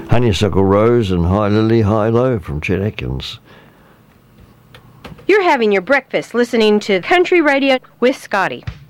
Honeysuckle Rose and High Lily, High Low from Chet Atkins. You're having your breakfast listening to Country Radio with Scotty.